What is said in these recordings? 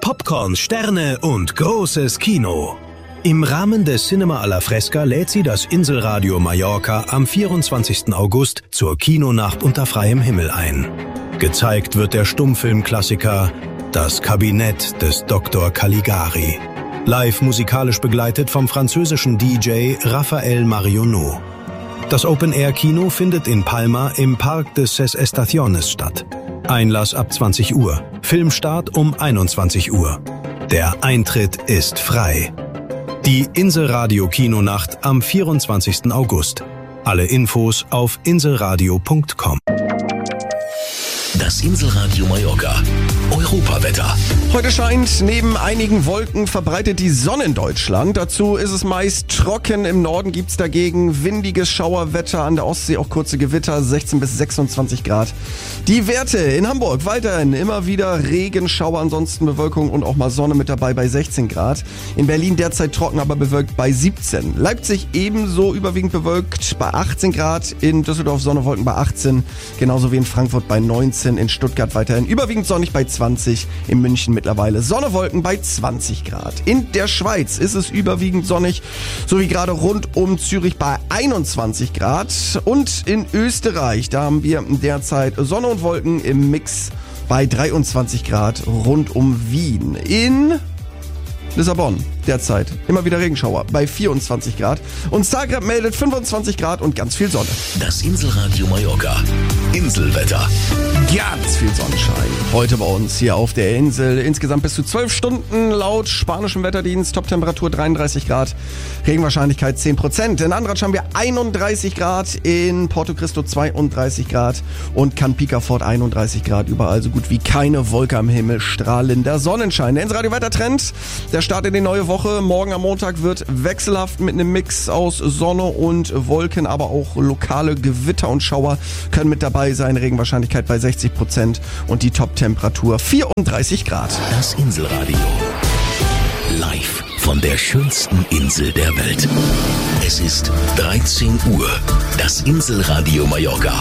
Popcorn, Sterne und großes Kino. Im Rahmen des Cinema alla Fresca lädt sie das Inselradio Mallorca am 24. August zur Kinonacht unter freiem Himmel ein. Gezeigt wird der Stummfilmklassiker Das Kabinett des Dr. Caligari. Live musikalisch begleitet vom französischen DJ Raphael Marionneau. Das Open-Air-Kino findet in Palma im Park de Ses Estaciones statt. Einlass ab 20 Uhr. Filmstart um 21 Uhr. Der Eintritt ist frei. Die Inselradio-Kinonacht am 24. August. Alle Infos auf inselradio.com. Das Inselradio Mallorca. Europawetter. Heute scheint neben einigen Wolken verbreitet die Sonne in Deutschland. Dazu ist es meist trocken. Im Norden gibt's dagegen windiges Schauerwetter. An der Ostsee auch kurze Gewitter, 16 bis 26 Grad. Die Werte in Hamburg weiterhin immer wieder Regenschauer, ansonsten Bewölkung und auch mal Sonne mit dabei bei 16 Grad. In Berlin derzeit trocken, aber bewölkt bei 17. Leipzig ebenso überwiegend bewölkt bei 18 Grad. In Düsseldorf Sonne, Wolken bei 18. Genauso wie in Frankfurt bei 19. In Stuttgart weiterhin überwiegend sonnig bei 20. In München mittlerweile Sonne, Wolken bei 20 Grad. In der Schweiz ist es überwiegend sonnig, so wie gerade rund um Zürich bei 21 Grad. Und in Österreich, da haben wir derzeit Sonne und Wolken im Mix bei 23 Grad rund um Wien. In Lissabon derzeit immer wieder Regenschauer bei 24 Grad. Und Zagreb meldet 25 Grad und ganz viel Sonne. Das Inselradio Mallorca. Inselwetter. Ganz viel Sonnenschein. Heute bei uns hier auf der Insel. Insgesamt bis zu 12 Stunden laut spanischem Wetterdienst. Toptemperatur 33 Grad. Regenwahrscheinlichkeit 10%. In Andratsch haben wir 31 Grad. In Porto Cristo 32 Grad. Und Can Picafort 31 Grad. Überall so gut wie keine Wolke am Himmel. Strahlender Sonnenschein. Der Inselradio Wettertrend. Der Start in die neue Woche. Morgen am Montag wird wechselhaft mit einem Mix aus Sonne und Wolken. Aber auch lokale Gewitter und Schauer können mit dabei sein. Regenwahrscheinlichkeit bei 60% und die Top-Temperatur 34 Grad. Das Inselradio. Live von der schönsten Insel der Welt. Es ist 13 Uhr. Das Inselradio Mallorca.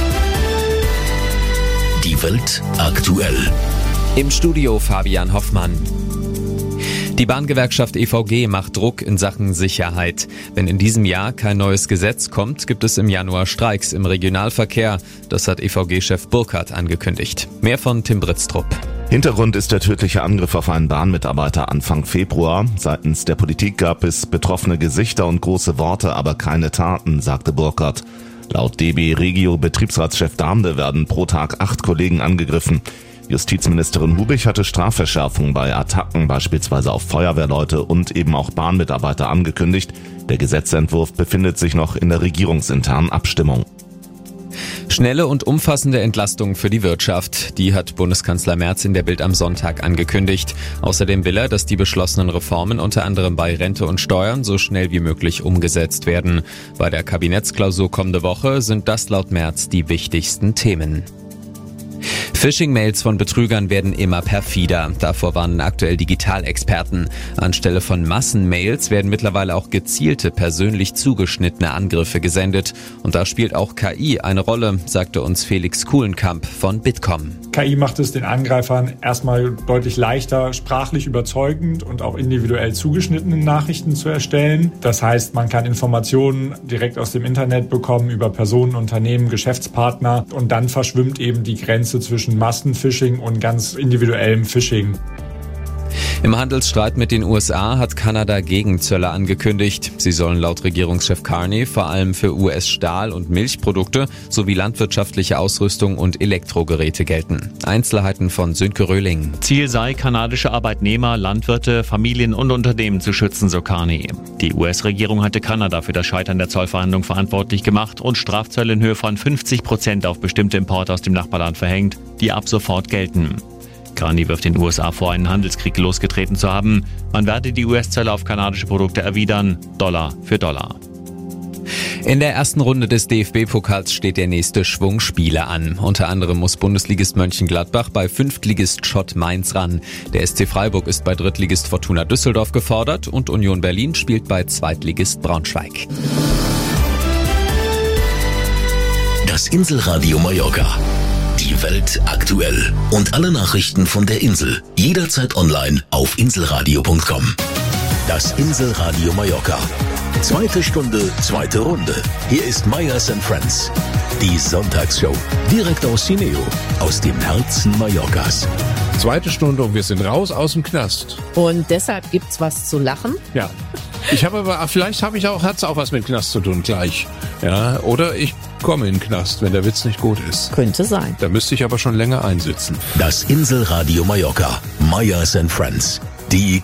Die Welt aktuell. Im Studio Fabian Hoffmann. Die Bahngewerkschaft EVG macht Druck in Sachen Sicherheit. Wenn in diesem Jahr kein neues Gesetz kommt, gibt es im Januar Streiks im Regionalverkehr. Das hat EVG-Chef Burkhardt angekündigt. Mehr von Tim Britztrup. Hintergrund ist der tödliche Angriff auf einen Bahnmitarbeiter Anfang Februar. Seitens der Politik gab es betroffene Gesichter und große Worte, aber keine Taten, sagte Burkhardt. Laut DB Regio Betriebsratschef Damde werden pro Tag 8 Kollegen angegriffen. Justizministerin Hubich hatte Strafverschärfungen bei Attacken, beispielsweise auf Feuerwehrleute und eben auch Bahnmitarbeiter angekündigt. Der Gesetzentwurf befindet sich noch in der regierungsinternen Abstimmung. Schnelle und umfassende Entlastung für die Wirtschaft. Die hat Bundeskanzler Merz in der Bild am Sonntag angekündigt. Außerdem will er, dass die beschlossenen Reformen unter anderem bei Rente und Steuern so schnell wie möglich umgesetzt werden. Bei der Kabinettsklausur kommende Woche sind das laut Merz die wichtigsten Themen. Phishing-Mails von Betrügern werden immer perfider. Davor warnen aktuell Digitalexperten. Anstelle von Massenmails werden mittlerweile auch gezielte, persönlich zugeschnittene Angriffe gesendet. Und da spielt auch KI eine Rolle, sagte uns Felix Kuhlenkamp von Bitkom. KI macht es den Angreifern erstmal deutlich leichter, sprachlich überzeugend und auch individuell zugeschnittene Nachrichten zu erstellen. Das heißt, man kann Informationen direkt aus dem Internet bekommen über Personen, Unternehmen, Geschäftspartner und dann verschwimmt eben die Grenze zwischen Massenphishing und ganz individuellem Phishing. Im Handelsstreit mit den USA hat Kanada Gegenzölle angekündigt. Sie sollen laut Regierungschef Carney vor allem für US-Stahl- und Milchprodukte sowie landwirtschaftliche Ausrüstung und Elektrogeräte gelten. Einzelheiten von Sönke Röhling. Ziel sei, kanadische Arbeitnehmer, Landwirte, Familien und Unternehmen zu schützen, so Carney. Die US-Regierung hatte Kanada für das Scheitern der Zollverhandlungen verantwortlich gemacht und Strafzölle in Höhe von 50% auf bestimmte Importe aus dem Nachbarland verhängt, die ab sofort gelten. Carney wirft den USA vor, einen Handelskrieg losgetreten zu haben. Man werde die US-Zölle auf kanadische Produkte erwidern, Dollar für Dollar. In der ersten Runde des DFB-Pokals steht der nächste Schwung Spiele an. Unter anderem muss Bundesligist Mönchengladbach bei Fünftligist Schott Mainz ran. Der SC Freiburg ist bei Drittligist Fortuna Düsseldorf gefordert und Union Berlin spielt bei Zweitligist Braunschweig. Das Inselradio Mallorca. Die Die Welt aktuell. Und alle Nachrichten von der Insel. Jederzeit online auf inselradio.com. Das Inselradio Mallorca. 2. Stunde, 2. Runde. Hier ist Meyers & Friends. Die Sonntagsshow. Direkt aus Cineo. Aus dem Herzen Mallorcas. 2. Stunde und wir sind raus aus dem Knast. Und deshalb gibt's was zu lachen? Ja. Vielleicht hat's auch was mit Knast zu tun gleich. Ja, oder ich komme in den Knast, wenn der Witz nicht gut ist. Könnte sein. Da müsste ich aber schon länger einsitzen. Das Inselradio Mallorca. Meyers & Friends. Die